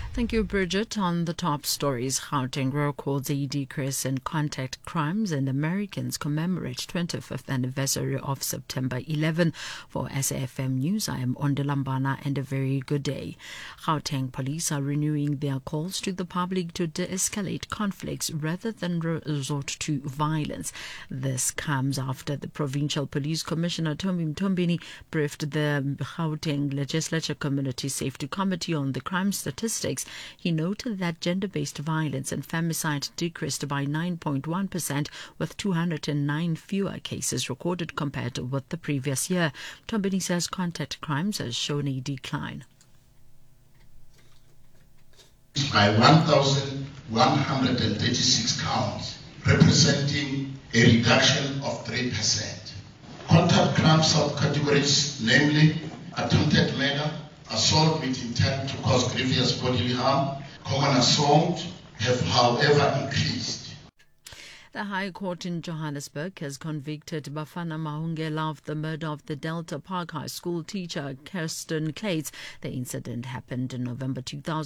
Thank you, Bridget. On the top stories, Gauteng records a decrease in contact crimes and Americans commemorate 25th anniversary of September 11. For SAFM News, I am Ondelambana and a very good day. Gauteng police are renewing their calls to the public to de-escalate conflicts rather than resort to violence. This comes after the Provincial Police Commissioner Tombi Mtombeni briefed the Gauteng Legislature Community Safety Committee on the crime statistics. He noted that gender-based violence and femicide decreased by 9.1%, with 209 fewer cases recorded compared with the previous year. Tombini says contact crimes has shown a decline. By 1,136 counts, representing a reduction of 3%. Contact crime subcategories, namely attempted murder, assault with intent to cause grievous bodily harm, common assault, have however increased. The High Court in Johannesburg has convicted Bafana Mahungela of the murder of the Delta Park High School teacher Kirsten Clates. The incident happened in November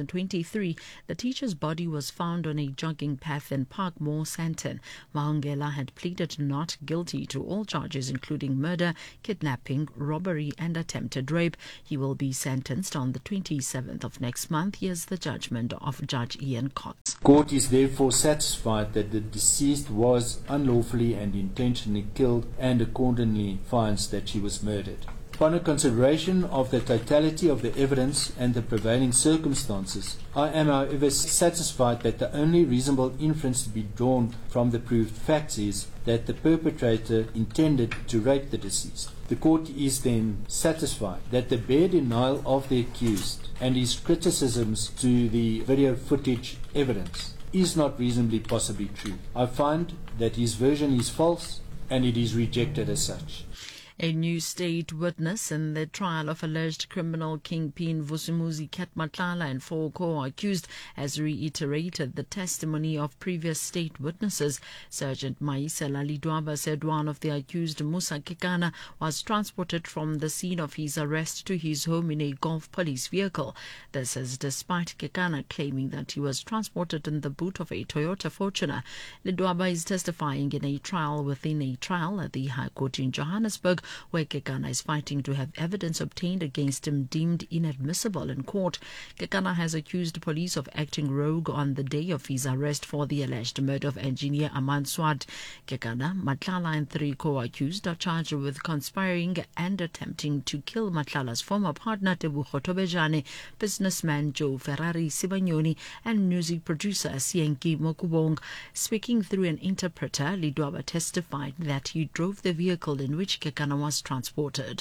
2023. The teacher's body was found on a jogging path in Parkmore, Sandton. Mahungela had pleaded not guilty to all charges including murder, kidnapping, robbery and attempted rape. He will be sentenced on the 27th of next month. Here's the judgment of Judge Ian Cox. Court is therefore satisfied that the deceased was unlawfully and intentionally killed and accordingly finds that she was murdered. Upon a consideration of the totality of the evidence and the prevailing circumstances, I am however satisfied that the only reasonable inference to be drawn from the proved facts is that the perpetrator intended to rape the deceased. The court is then satisfied that the bare denial of the accused and his criticisms to the video footage evidence is not reasonably possibly true. I find that his version is false and it is rejected as such. A new state witness in the trial of alleged criminal kingpin Vusumuzi Ketmatlala and 4 co-accused has reiterated the testimony of previous state witnesses. Sergeant Maisela Lidwaba said one of the accused, Musa Kekana, was transported from the scene of his arrest to his home in a Gulf police vehicle. This is despite Kekana claiming that he was transported in the boot of a Toyota Fortuner. Lidwaba is testifying in a trial within a trial at the High Court in Johannesburg, where Kekana is fighting to have evidence obtained against him deemed inadmissible in court. Kekana has accused police of acting rogue on the day of his arrest for the alleged murder of engineer Aman Swart. Kekana, Matlala and 3 co-accused are charged with conspiring and attempting to kill Matlala's former partner Tebogo Tobejane, businessman Joe Ferrari Sibanyoni and music producer Sienki Mokubong. Speaking through an interpreter, Lidwaba testified that he drove the vehicle in which Kekana was transported.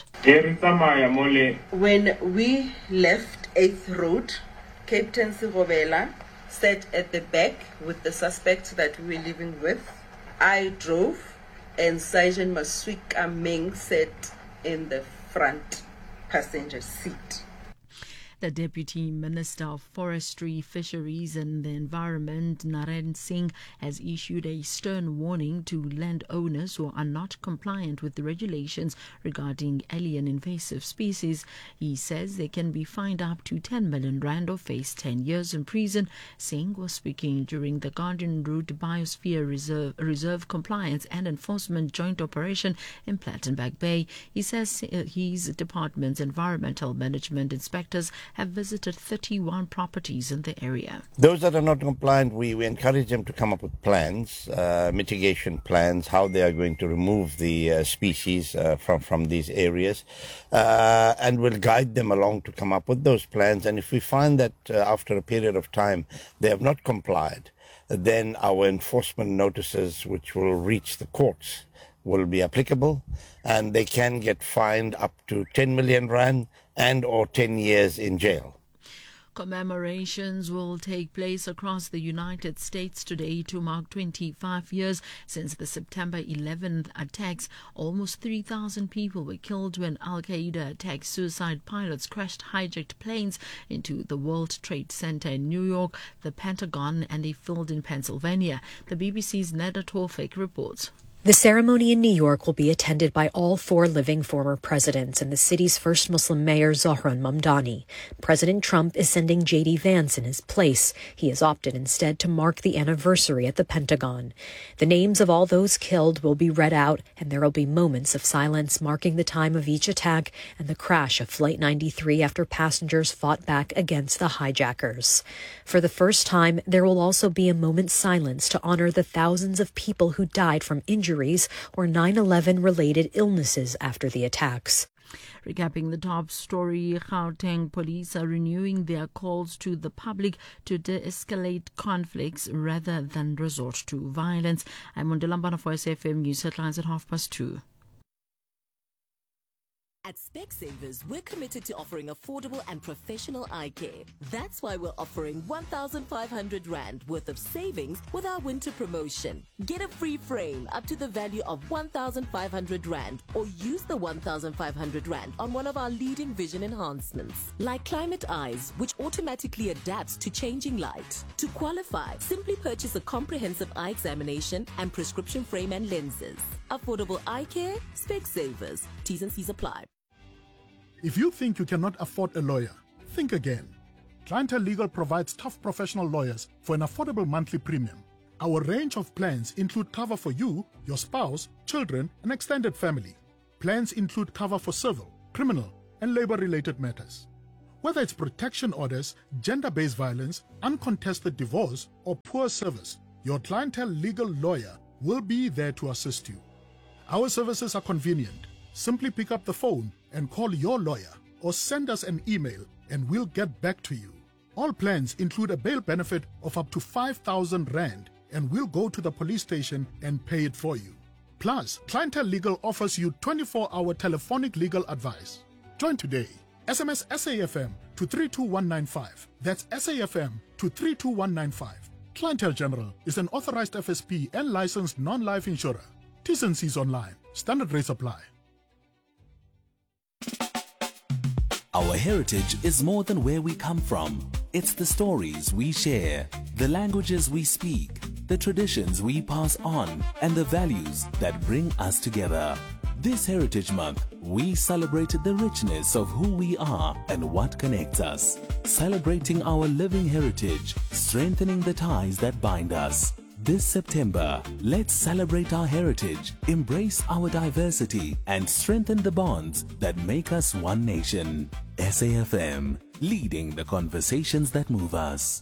When we left 8th Road, Captain Sigobela sat at the back with the suspect that we were living with. I drove and Sergeant Maswika Meng sat in the front passenger seat. The Deputy Minister of Forestry, Fisheries and the Environment, Naren Singh, has issued a stern warning to landowners who are not compliant with the regulations regarding alien invasive species. He says they can be fined up to 10 million rand or face 10 years in prison. Singh was speaking during the Garden Route Biosphere Reserve Compliance and Enforcement Joint Operation in Plettenberg Bay. He says his department's environmental management inspectors have visited 31 properties in the area. Those that are not compliant, we encourage them to come up with plans, mitigation plans, how they are going to remove the species from these areas, and we'll guide them along to come up with those plans. And if we find that after a period of time they have not complied, then our enforcement notices, which will reach the courts, will be applicable, and they can get fined up to 10 million rand and or 10 years in jail. Commemorations will take place across the United States today to mark 25 years since the September 11th attacks. Almost 3,000 people were killed when Al-Qaeda attacked suicide pilots crashed hijacked planes into the World Trade Center in New York, the Pentagon and a field in Pennsylvania. The BBC's Neda Tawfik reports. The ceremony in New York will be attended by all 4 living former presidents and the city's first Muslim mayor, Zohran Mamdani. President Trump is sending J.D. Vance in his place. He has opted instead to mark the anniversary at the Pentagon. The names of all those killed will be read out, and there will be moments of silence marking the time of each attack and the crash of Flight 93 after passengers fought back against the hijackers. For the first time, there will also be a moment's silence to honor the thousands of people who died from injuries or 9/11 related illnesses after the attacks. Recapping the top story, Gauteng police are renewing their calls to the public to de-escalate conflicts rather than resort to violence. I'm Mundilambana for SFM News Headlines at 2:30. At Specsavers, we're committed to offering affordable and professional eye care. That's why we're offering 1,500 Rand worth of savings with our winter promotion. Get a free frame up to the value of 1,500 Rand or use the 1,500 Rand on one of our leading vision enhancements, like Climate Eyes, which automatically adapts to changing light. To qualify, simply purchase a comprehensive eye examination and prescription frame and lenses. Affordable eye care, Specsavers. T's and C's apply. If you think you cannot afford a lawyer, think again. Clientele Legal provides tough professional lawyers for an affordable monthly premium. Our range of plans include cover for you, your spouse, children, and extended family. Plans include cover for civil, criminal, and labor-related matters. Whether it's protection orders, gender-based violence, uncontested divorce, or poor service, your Clientele Legal lawyer will be there to assist you. Our services are convenient. Simply pick up the phone and call your lawyer or send us an email and we'll get back to you. All plans include a bail benefit of up to 5,000 Rand and we'll go to the police station and pay it for you. Plus, Clientele Legal offers you 24-hour telephonic legal advice. Join today. SMS SAFM to 32195. That's SAFM to 32195. Clientele General is an authorized FSP and licensed non-life insurer. T's and C's online. Standard rates apply. Our heritage is more than where we come from. It's the stories we share, the languages we speak, the traditions we pass on, and the values that bring us together. This Heritage Month, we celebrated the richness of who we are and what connects us. Celebrating our living heritage, strengthening the ties that bind us. This September, let's celebrate our heritage, embrace our diversity, and strengthen the bonds that make us one nation. SAFM, leading the conversations that move us.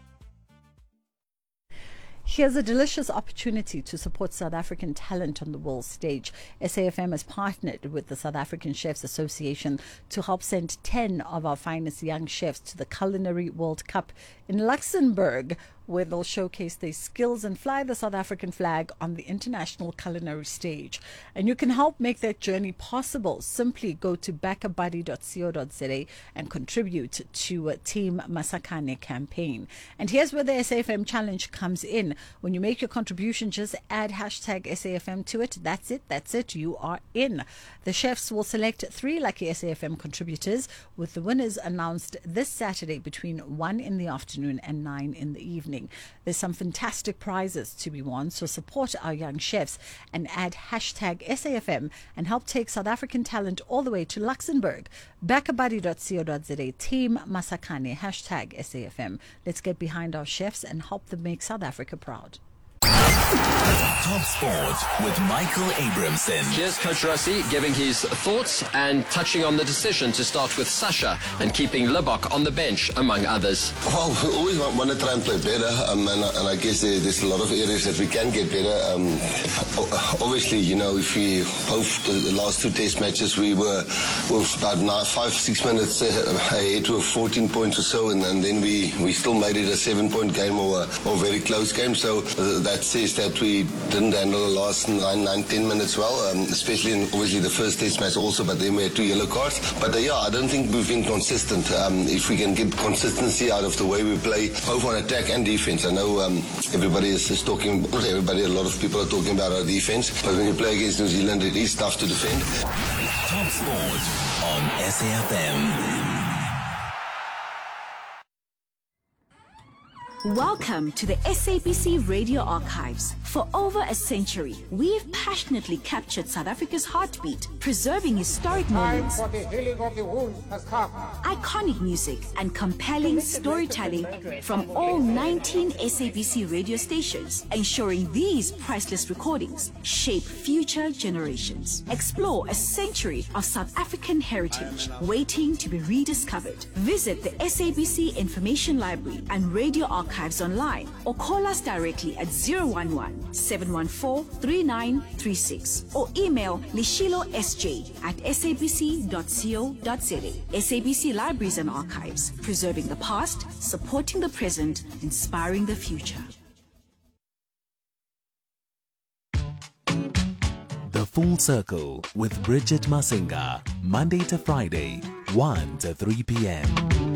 Here's a delicious opportunity to support South African talent on the world stage. SAFM has partnered with the South African Chefs Association to help send 10 of our finest young chefs to the Culinary World Cup in Luxembourg, where they'll showcase their skills and fly the South African flag on the international culinary stage. And you can help make that journey possible. Simply go to backabuddy.co.za and contribute to Team Masakane campaign. And here's where the SAFM challenge comes in. When you make your contribution, just add hashtag SAFM to it. That's it. You are in. The chefs will select 3 lucky SAFM contributors, with the winners announced this Saturday between 1 in the afternoon and 9 in the evening. There's some fantastic prizes to be won, so support our young chefs and add hashtag SAFM and help take South African talent all the way to Luxembourg. Backabuddy.co.za, Team Masakane, hashtag SAFM. Let's get behind our chefs and help them make South Africa proud. Top Sport with Michael Abramson. Here's Coach Rossi giving his thoughts and touching on the decision to start with Sasha and keeping Libok on the bench, among others. Well, we always want to try and play better, and I guess there's a lot of areas that we can get better. Obviously, if we both the last 2 test matches, we were about 5-6 minutes ahead to 14 points or so, and then we still made it a 7-point game or a very close game. So that says that we didn't handle the last 9-10 minutes well, especially in obviously the first test match also, but then we had 2 yellow cards. But I don't think we've been consistent. If we can get consistency out of the way we play, both on attack and defense. I know everybody is talking, not everybody, a lot of people are talking about our defense, but when you play against New Zealand, it is tough to defend. Top Sport on SAFM. Welcome to the SABC Radio Archives. For over a century, we've passionately captured South Africa's heartbeat, preserving historic moments, Time for the healing of the wound has come. iconic music, and compelling storytelling from all 19 SABC radio stations, ensuring these priceless recordings shape future generations. Explore a century of South African heritage waiting to be rediscovered. Visit the SABC Information Library and Radio Archives online or call us directly at 011-714-3936 or email lishilosj@sabc.co.za. SABC Libraries and Archives, preserving the past, supporting the present, inspiring the future. The Full Circle with Bridget Masinga, Monday to Friday, 1 to 3 p.m.